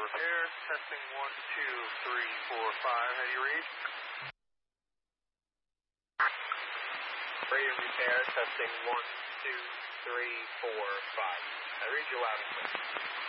repair. Testing 1, 2, 3, 4, 5. How do you read? Radio repair. Testing 1, 2, 3, 4, 5. I read you loud and clear.